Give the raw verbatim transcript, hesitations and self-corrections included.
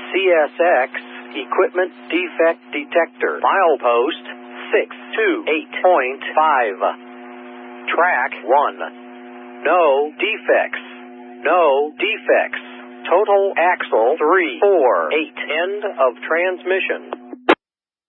C S X Equipment Defect Detector. Milepost six two eight point five. Track one. No defects. No defects. Total axle three four eight. End of transmission.